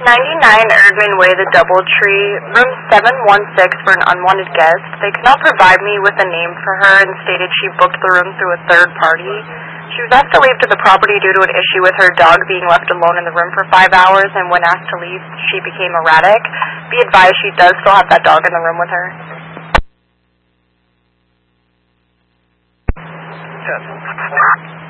99 Erdman Way, the Doubletree, room 716 for an unwanted guest. They could not provide me with a name for her and stated she booked the room through a third party. She was asked to leave to the property due to an issue with her dog being left alone in the room for 5 hours, and when asked to leave, she became erratic. Be advised, she does still have that dog in the room with her. Yes.